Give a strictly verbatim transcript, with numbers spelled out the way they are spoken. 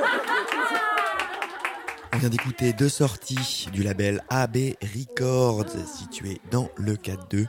On vient d'écouter deux sorties du label A B Records, situé dans le quatre deux.